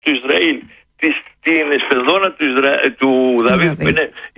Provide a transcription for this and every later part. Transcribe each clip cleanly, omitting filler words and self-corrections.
του Ισραήλ, την σφεδόνα του Δαβίδ, που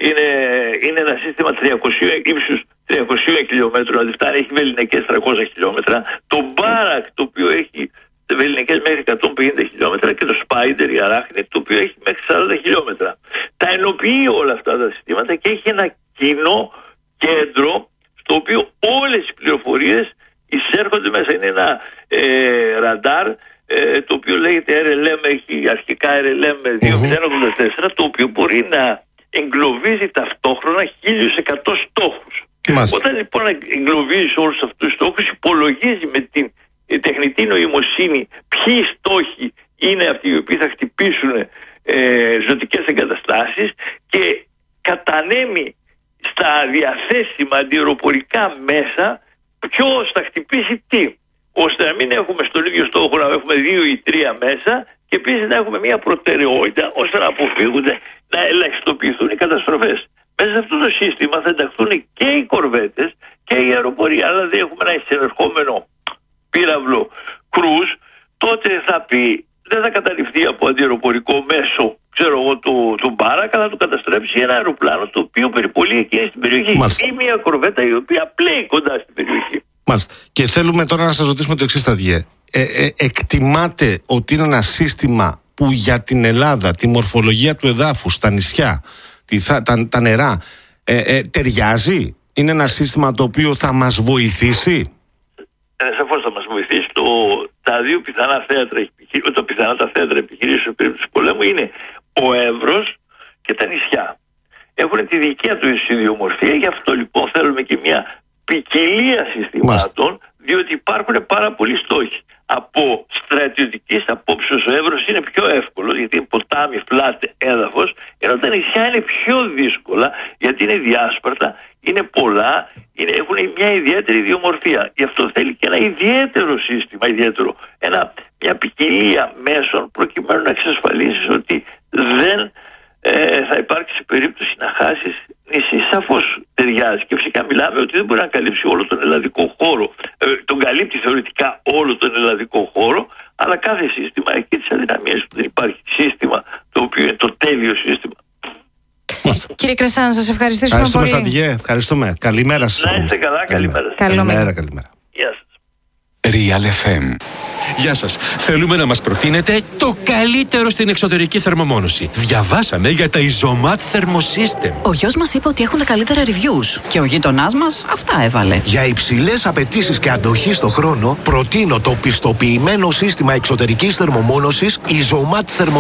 είναι ένα σύστημα 300 χιλιόμετρων, δηλαδή φτάνει, έχει βεληνικές 300 χιλιόμετρα, το Μπάρακ, το οποίο έχει βεληνικές μέχρι 150 χιλιόμετρα, και το Σπάιντερ, η αράχνη, το οποίο έχει μέχρι 40 χιλιόμετρα. Τα ενοποιεί όλα αυτά τα συστήματα και έχει ένα κοινό κέντρο στο οποίο όλες οι πληροφορίες εισέρχονται μέσα. Είναι ένα ραντάρ, το οποίο λέγεται RLM, έχει αρχικά RLM 2084, το οποίο μπορεί να εγκλωβίζει ταυτόχρονα 1100 στόχους. Όταν λοιπόν εγκλωβίζει όλους αυτούς τους στόχους, υπολογίζει με την τεχνητή νοημοσύνη ποιοι στόχοι είναι αυτοί οι οποίοι θα χτυπήσουν ζωτικές εγκαταστάσεις και κατανέμει στα διαθέσιμα αντιεροπορικά μέσα ποιος θα χτυπήσει τι, ώστε να μην έχουμε στον ίδιο στόχο να έχουμε 2 ή 3 μέσα, και επίσης να έχουμε μια προτεραιότητα ώστε να αποφύγονται, να ελαχιστοποιηθούν οι καταστροφές. Μέσα σε αυτό το σύστημα θα ενταχθούν και οι κορβέτες και η αεροπορία. Αλλά δεν έχουμε ένα συνερχόμενο πύραυλο κρούζ, τότε θα πει, δεν θα καταληφθεί από αντιεροπορικό μέσο, ξέρω εγώ, του Μπάρακ, αλλά θα το καταστρέψει ένα αεροπλάνο το οποίο περιπολεί εκεί στην περιοχή. Μάλιστα. Ή μια κορβέτα η οποία πλέει κοντά στην περιοχή. Μάλιστα. Και θέλουμε τώρα να σας ρωτήσουμε το εξής, στρατηγέ. Εκτιμάτε ότι είναι ένα σύστημα που για την Ελλάδα, τη μορφολογία του εδάφους, τα νησιά, τα νερά, ταιριάζει? Είναι ένα σύστημα το οποίο θα μας βοηθήσει? Σαφώς θα μας βοηθήσει. Τα δύο πιθανά θέατρα επιχειρήσεων σε περίπτωση πολέμου είναι ο Εύρος και τα νησιά. Έχουν τη δικιά του ιδιομορφία, γι' αυτό λοιπόν θέλουμε και μια ποικιλία συστημάτων, διότι υπάρχουν πάρα πολλοί στόχοι. Από στρατιωτικής απόψεως ο Εύρος είναι πιο εύκολος, γιατί είναι ποτάμι, φλάτε, έδαφος, ενώ τα νησιά είναι πιο δύσκολα, γιατί είναι διάσπαρτα, είναι πολλά, έχουν μια ιδιαίτερη ιδιομορφία. Γι' αυτό θέλει και ένα ιδιαίτερο σύστημα, μια ποικιλία μέσων, προκειμένου να εξασφαλίσεις ότι δεν θα υπάρξει περίπτωση να χάσεις νησί. Σαφώς ταιριάζει, και φυσικά μιλάμε ότι δεν μπορεί να καλύψει όλο τον ελλαδικό χώρο, τον καλύπτει θεωρητικά όλο τον ελλαδικό χώρο, αλλά κάθε σύστημα έχει τις αδυναμίες του. Δεν υπάρχει σύστημα το οποίο είναι το τέλειο σύστημα. Κύριε Κρεσάν, σας ευχαριστούμε πολύ. Στρατηγέ, ευχαριστούμε. Καλημέρα σας. Να είστε καλά, καλημέρα. Καλημέρα. Γεια σας. Real FM. Γεια σας. Θέλουμε να μας προτείνετε το καλύτερο στην εξωτερική θερμομόνωση. Διαβάσαμε για τα Isomat Thermosystem. Ο γιος μας είπε ότι έχουν καλύτερα reviews και ο γείτονάς μας αυτά έβαλε. Για υψηλές απαιτήσεις και αντοχή στο χρόνο, προτείνω το πιστοποιημένο σύστημα εξωτερικής θερμομόνωσης Isomat Thermosystem.